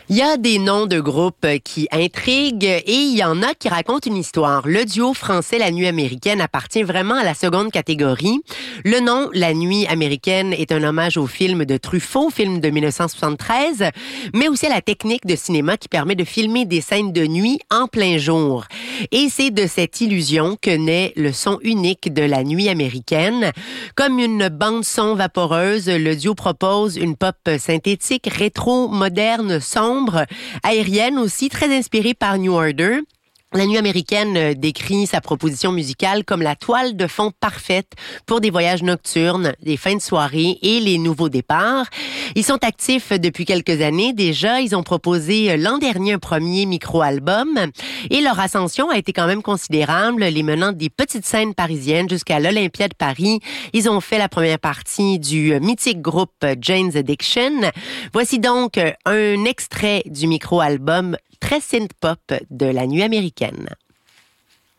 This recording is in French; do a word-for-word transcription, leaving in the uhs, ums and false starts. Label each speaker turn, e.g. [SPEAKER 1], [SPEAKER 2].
[SPEAKER 1] Il y a des noms de groupes qui intriguent et il y en a qui racontent une histoire. Le duo français La Nuit américaine appartient vraiment à la seconde catégorie. Le nom La Nuit américaine est un hommage au film de Truffaut, film de dix-neuf cent soixante-treize, mais aussi à la technique de cinéma qui permet de filmer des scènes de nuit en plein jour. Et c'est de cette illusion que naît le son unique de La Nuit américaine. Comme une bande-son vaporeuse, le duo propose une pop synthétique, rétro, moderne, sombre, aérienne aussi, très inspirée par New Order. La Nuit américaine décrit sa proposition musicale comme la toile de fond parfaite pour des voyages nocturnes, des fins de soirée et les nouveaux départs. Ils sont actifs depuis quelques années déjà. Ils ont proposé l'an dernier un premier micro-album et leur ascension a été quand même considérable, les menant des petites scènes parisiennes jusqu'à l'Olympia de Paris. Ils ont fait la première partie du mythique groupe Jane's Addiction. Voici donc un extrait du micro-album très synth-pop de La Nuit américaine.